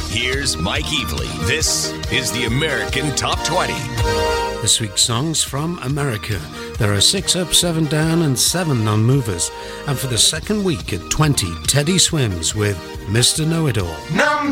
Here's Mike Evely. This is the American Top 20. This week's songs from America. There are 6 up, 7 down, and 7 non-movers. And for the second week at 20, Teddy Swims with Mr. Know-It-All.